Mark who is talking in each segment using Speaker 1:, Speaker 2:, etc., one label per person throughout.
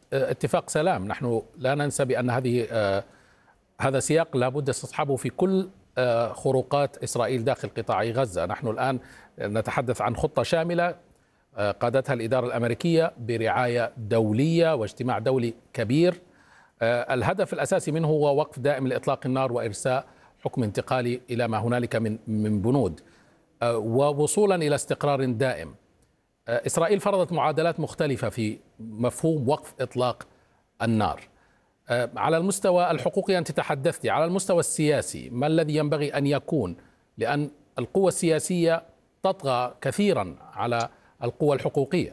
Speaker 1: اتفاق سلام. نحن لا ننسى بأن هذا سياق لابد استصحابه في كل خروقات إسرائيل داخل قطاع غزة. نحن الآن نتحدث عن خطة شاملة قادتها الإدارة الأمريكية برعاية دولية واجتماع دولي كبير. الهدف الأساسي منه هو وقف دائم لإطلاق النار وإرساء حكم انتقالي إلى ما هنالك من بنود ووصولا إلى استقرار دائم. إسرائيل فرضت معادلات مختلفة في مفهوم وقف إطلاق النار. على المستوى الحقوقي أنت تحدثت، على المستوى السياسي ما الذي ينبغي أن يكون؟ لأن القوى السياسية تطغى كثيرا على القوى الحقوقية.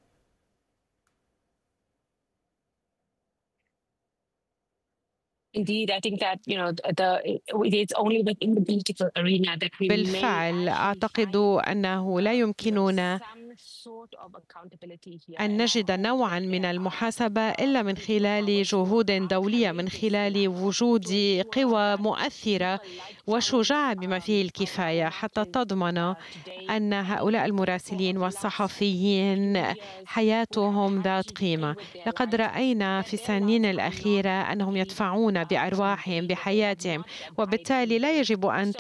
Speaker 2: بالفعل أعتقد أنه لا يمكننا أن نجد نوعا من المحاسبة إلا من خلال جهود دولية، من خلال وجود قوى مؤثرة وشجاعة بما فيه الكفاية حتى تضمن أن هؤلاء المراسلين والصحفيين حياتهم ذات قيمة. لقد رأينا في السنين الأخيرة أنهم يدفعون بأرواحهم بحياتهم، وبالتالي لا يجب أن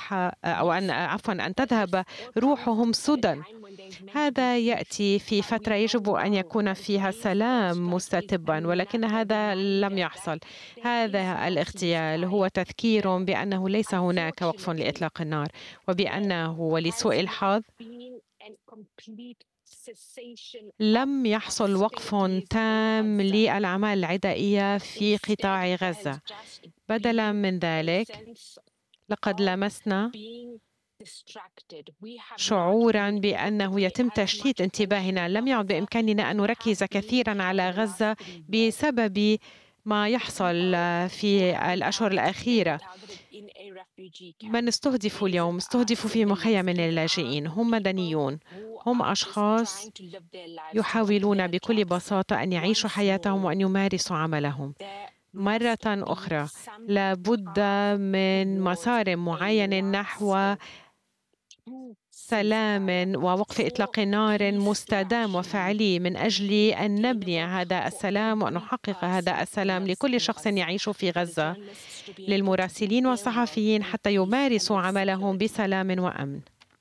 Speaker 2: أن تذهب روحهم سدى. هذا يأتي في فترة يجب أن يكون فيها سلام مستتبا، ولكن هذا لم يحصل. هذا الاغتيال هو تذكير بأنه ليس هناك وقف لإطلاق النار، وبأنه ولسوء الحظ لم يحصل وقف تام للأعمال العدائية في قطاع غزة. بدلا من ذلك لقد لمسنا شعورا بأنه يتم تشتيت انتباهنا. لم يعد بإمكاننا أن نركز كثيرا على غزة بسبب ما يحصل في الأشهر الأخيرة. من استهدف اليوم استهدفوا في مخيم اللاجئين، هم مدنيون، هم أشخاص يحاولون بكل بساطة أن يعيشوا حياتهم وأن يمارسوا عملهم. مرة أخرى لابد من مسار معين نحو سلام ووقف إطلاق نار مستدام وفعلي من أجل أن نبني هذا السلام وأن نحقق هذا السلام لكل شخص يعيش في غزة، للمراسلين والصحفيين حتى يمارسوا عملهم بسلام وأمن.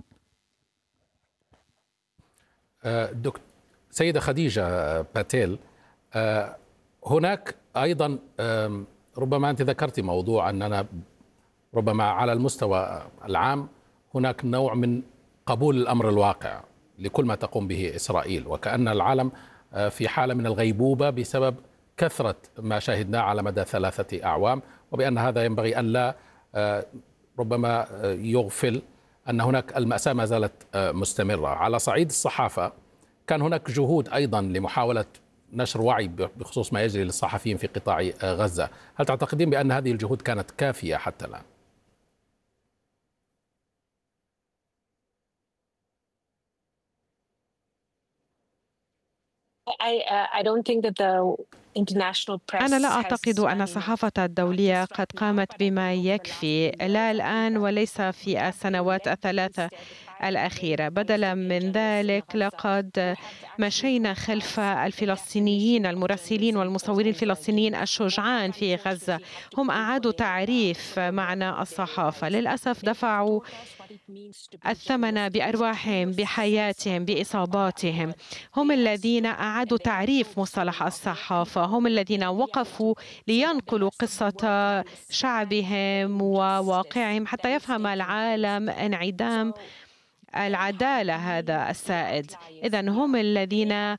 Speaker 1: سيدة خديجة باتيل، هناك أيضا ربما أنت ذكرت موضوع أننا ربما على المستوى العام هناك نوع من قبول الأمر الواقع لكل ما تقوم به إسرائيل، وكأن العالم في حالة من الغيبوبة بسبب كثرة ما شاهدناه على مدى 3 أعوام، وبأن هذا ينبغي أن لا ربما يغفل أن هناك المأساة ما زالت مستمرة. على صعيد الصحافة كان هناك جهود أيضا لمحاولة نشر وعي بخصوص ما يجري للصحفيين في قطاع غزة. هل تعتقدين بأن هذه الجهود كانت كافية حتى الآن؟
Speaker 2: أنا لا أعتقد أن الصحافة الدولية قد قامت بما يكفي، لا الآن وليس في السنوات ال3 الأخيرة. بدلا من ذلك لقد مشينا خلف الفلسطينيين المراسلين والمصورين الفلسطينيين الشجعان في غزة. هم أعادوا تعريف معنى الصحافة. للأسف دفعوا الثمن بأرواحهم بحياتهم بإصاباتهم. هم الذين أعادوا تعريف مصطلح الصحافة، هم الذين وقفوا لينقلوا قصة شعبهم وواقعهم حتى يفهم العالم انعدام العدالة هذا السائد. إذن هم الذين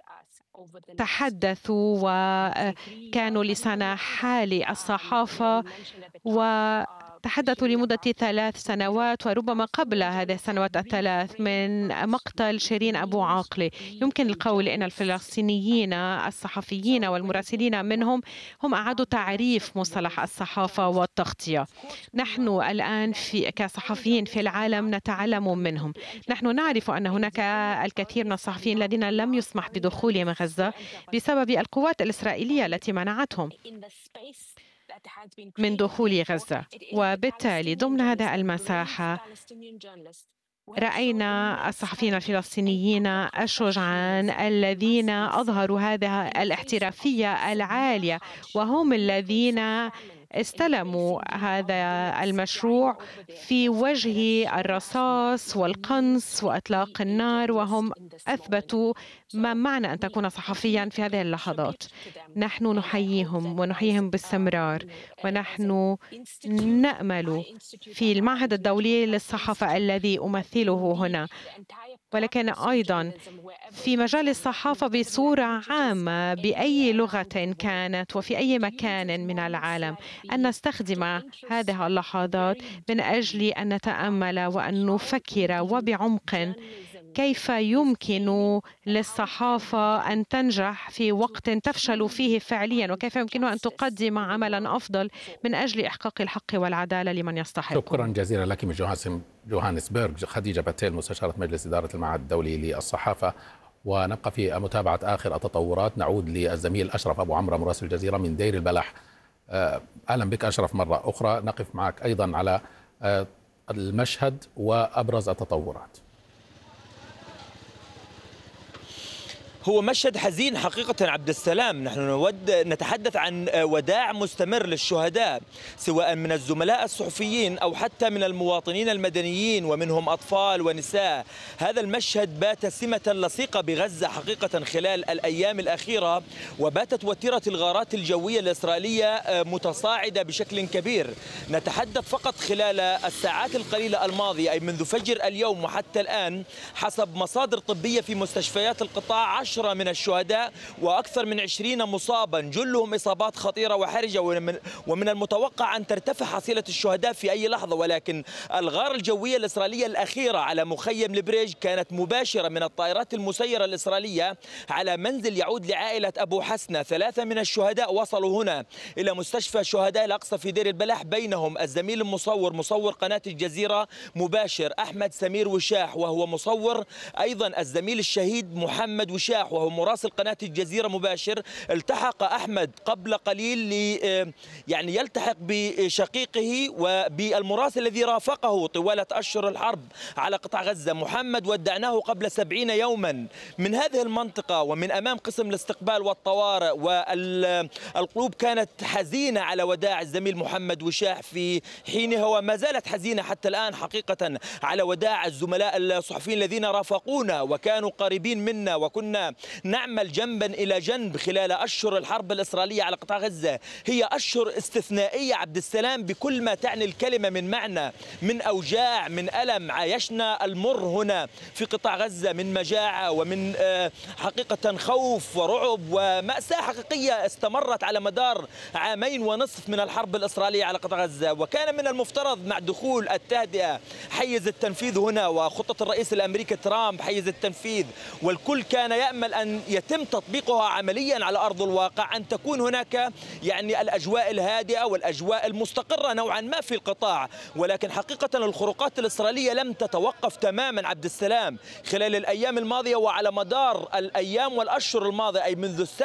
Speaker 2: تحدثوا وكانوا لسان حال الصحافة وتحدثوا لمدة 3 سنوات وربما قبل هذه السنوات ال3 من مقتل شيرين أبو عاقلة. يمكن القول أن الفلسطينيين الصحفيين والمراسلين منهم هم أعادوا تعريف مصطلح الصحافة والتغطية. نحن الآن كصحفيين في العالم نتعلم منهم. نحن نعرف أن هناك الكثير من الصحفيين الذين لم يسمح بدخولهم غزة بسبب القوات الإسرائيلية التي منعتهم من دخول غزة، وبالتالي ضمن هذه المساحة رأينا الصحفيين الفلسطينيين الشجعان الذين أظهروا هذه الاحترافية العالية، وهم الذين استلموا هذا المشروع في وجه الرصاص والقنص وإطلاق النار، وهم أثبتوا ما معنى أن تكون صحفياً في هذه اللحظات. نحن نحييهم ونحييهم باستمرار، ونحن نأمل في المعهد الدولي للصحافة الذي أمثله هنا، ولكن أيضاً في مجال الصحافة بصورة عامة بأي لغة كانت وفي أي مكان من العالم، أن نستخدم هذه اللحظات من أجل أن نتأمل وأن نفكر وبعمق كيف يمكن للصحافة أن تنجح في وقت تفشل فيه فعليا، وكيف يمكنها أن تقدم عملا أفضل من أجل إحقاق الحق والعدالة لمن يستحق.
Speaker 1: شكرا جزيلا لك من جوهانسبرغ خديجة باتيل، مستشارة مجلس إدارة المعهد الدولي للصحافة. ونبقى في متابعة آخر التطورات. نعود للزميل أشرف أبو عمرو مراسل الجزيرة من دير البلح. أهلا بك أشرف مرة أخرى. نقف معك أيضا على المشهد وأبرز التطورات.
Speaker 3: هو مشهد حزين حقيقة عبد السلام. نحن نود نتحدث عن وداع مستمر للشهداء، سواء من الزملاء الصحفيين أو حتى من المواطنين المدنيين، ومنهم أطفال ونساء. هذا المشهد بات سمة لصيقة بغزة حقيقة خلال الأيام الأخيرة، وباتت وتيرة الغارات الجوية الإسرائيلية متصاعدة بشكل كبير. نتحدث فقط خلال الساعات القليلة الماضية، أي منذ فجر اليوم وحتى الآن، حسب مصادر طبية في مستشفيات القطاع 10 من الشهداء وأكثر من 20 مصابا، جلهم إصابات خطيرة وحرجة، ومن المتوقع أن ترتفع حصيلة الشهداء في أي لحظة. ولكن الغارة الجوية الإسرائيلية الأخيرة على مخيم البريج كانت مباشرة من الطائرات المسيرة الإسرائيلية على منزل يعود لعائلة أبو حسنة. 3 من الشهداء وصلوا هنا إلى مستشفى شهداء الأقصى في دير البلح، بينهم الزميل المصور مصور قناة الجزيرة مباشر أحمد سمير وشاح، وهو مصور أيضا الزميل الشهيد محمد وشاح وهو مراسل قناة الجزيرة مباشر. التحق أحمد قبل قليل يعني يلتحق بشقيقه وبالمراسل الذي رافقه طوال أشهر الحرب على قطاع غزة. محمد ودعناه قبل 70 يوما من هذه المنطقة ومن أمام قسم الاستقبال والطوارئ، والقلوب كانت حزينة على وداع الزميل محمد وشاح في حينها، وما زالت حزينة حتى الآن حقيقة على وداع الزملاء الصحفيين الذين رافقونا وكانوا قريبين منا، وكنا نعمل جنبا إلى جنب خلال أشهر الحرب الإسرائيلية على قطاع غزة. هي أشهر استثنائية عبد السلام بكل ما تعني الكلمة من معنى، من أوجاع، من ألم. عايشنا المر هنا في قطاع غزة من مجاعة ومن حقيقة خوف ورعب ومأساة حقيقية استمرت على مدار 2.5 عام من الحرب الإسرائيلية على قطاع غزة. وكان من المفترض مع دخول التهدئة حيز التنفيذ هنا وخطة الرئيس الأمريكي ترامب حيز التنفيذ، والكل كان يأمل أن يتم تطبيقها عمليا على أرض الواقع، أن تكون هناك يعني الأجواء الهادئة والأجواء المستقرة نوعا ما في القطاع. ولكن حقيقة الخروقات الإسرائيلية لم تتوقف تماما عبد السلام خلال الأيام الماضية وعلى مدار الأيام والأشهر الماضية، أي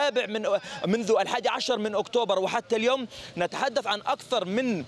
Speaker 3: منذ 11 من أكتوبر وحتى اليوم. نتحدث عن أكثر من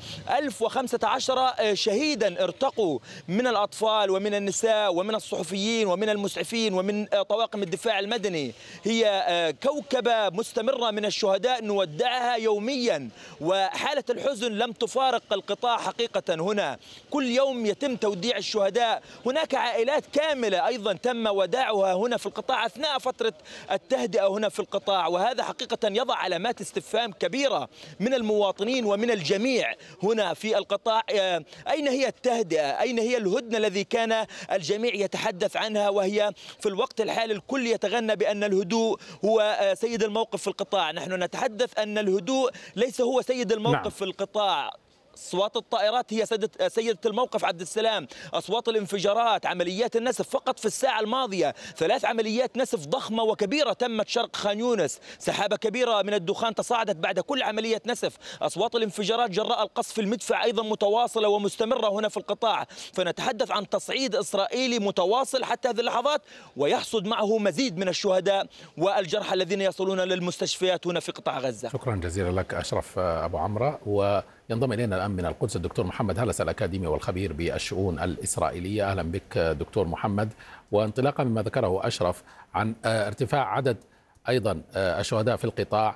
Speaker 3: 1015 شهيدا ارتقوا من الأطفال ومن النساء ومن الصحفيين ومن المسعفين ومن طواقم الدفاع المدني. هي كوكبة مستمرة من الشهداء نودعها يوميا، وحالة الحزن لم تفارق القطاع حقيقة. هنا كل يوم يتم توديع الشهداء. هناك عائلات كاملة أيضا تم وداعها هنا في القطاع أثناء فترة التهدئة هنا في القطاع، وهذا حقيقة يضع علامات استفهام كبيرة من المواطنين ومن الجميع هنا في القطاع. أين هي التهدئة؟ أين هي الهدنة الذي كان الجميع يتحدث عنها، وهي في الوقت الحالي الكل يتغنى بأن الهدوء هو سيد الموقف في القطاع. نحن نتحدث أن الهدوء ليس هو سيد الموقف في القطاع. أصوات الطائرات هي سيدة الموقف عبد السلام، أصوات الانفجارات، عمليات النسف. فقط في الساعة الماضية 3 عمليات نسف ضخمة وكبيرة تمت شرق خان يونس. سحابة كبيرة من الدخان تصاعدت بعد كل عملية نسف. أصوات الانفجارات جراء القصف المدفع أيضا متواصلة ومستمرة هنا في القطاع. فنتحدث عن تصعيد إسرائيلي متواصل حتى هذه اللحظات، ويحصد معه مزيد من الشهداء والجرحى الذين يصلون للمستشفيات هنا في قطاع غزة.
Speaker 1: شكرا جزيلا لك أشرف أبو عمرو. ينضم إلينا الآن من القدس الدكتور محمد هلس الأكاديمي والخبير بالشؤون الإسرائيلية. أهلا بك دكتور محمد. وانطلاقا مما ذكره أشرف عن ارتفاع عدد أيضا الشهداء في القطاع،